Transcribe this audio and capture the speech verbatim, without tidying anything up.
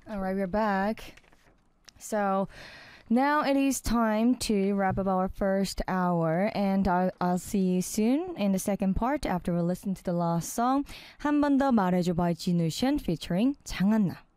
All right, we're back. So now it is time to wrap up our first hour, and I'll, I'll see you soon in the second part after we listen to the last song. 한 번 더 말해줘 by Jinushan featuring 장한나.